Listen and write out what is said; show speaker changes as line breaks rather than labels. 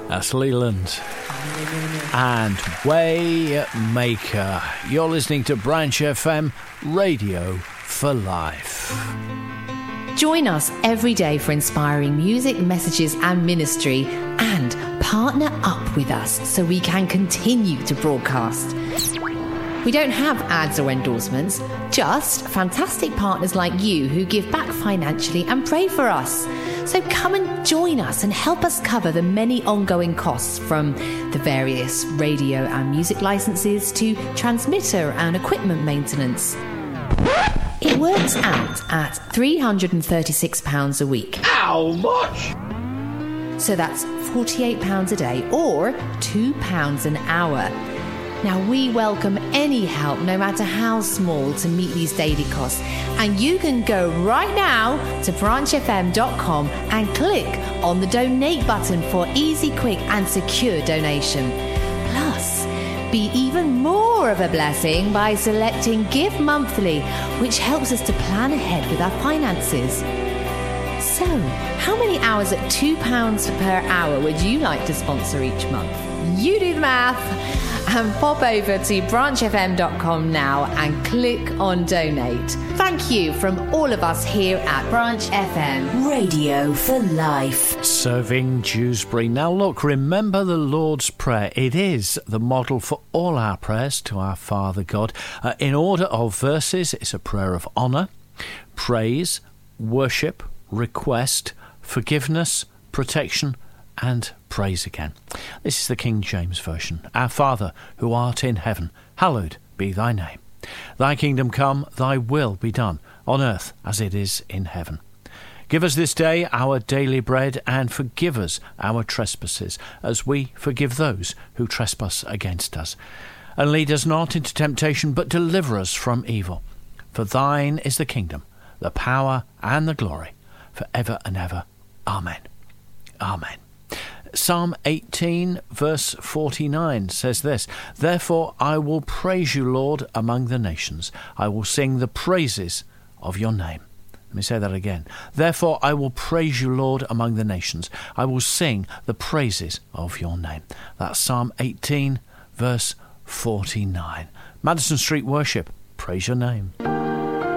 That's Leland and Waymaker. You're listening to Branch FM, Radio for Life.
Join us every day for inspiring music, messages and ministry, and partner up with us so we can continue to broadcast. We don't have ads or endorsements, just fantastic partners like you who give back financially and pray for us. So come and join us and help us cover the many ongoing costs, from the various radio and music licenses to transmitter and equipment maintenance. It works out at £336 a week.
How much?
So that's £48 a day or £2 an hour. Now, we welcome any help, no matter how small, to meet these daily costs. And you can go right now to branchfm.com and click on the donate button for easy, quick and secure donation. Plus, be even more of a blessing by selecting Give Monthly, which helps us to plan ahead with our finances. So, how many hours at £2 per hour would you like to sponsor each month? You do the math. And pop over to branchfm.com now and click on donate. Thank you from all of us here at Branch FM.
Radio for Life.
Serving Dewsbury. Now look, remember the Lord's Prayer. It is the model for all our prayers to our Father God. In order of verses, it's a prayer of honour, praise, worship, request, forgiveness, protection, and praise again. This is the King James Version. Our Father, who art in heaven, hallowed be thy name. Thy kingdom come, thy will be done, on earth as it is in heaven. Give us this day our daily bread, and forgive us our trespasses, as we forgive those who trespass against us. And lead us not into temptation, but deliver us from evil. For thine is the kingdom, the power, and the glory, for ever and ever. Amen. Amen. Psalm 18 verse 49 says this: Therefore I will praise you, Lord, among the nations. I will sing the praises of your name. Let me say that again. Therefore I will praise you, Lord, among the nations. I will sing the praises of your name. That's Psalm 18 verse 49. Madison Street Worship, praise your name.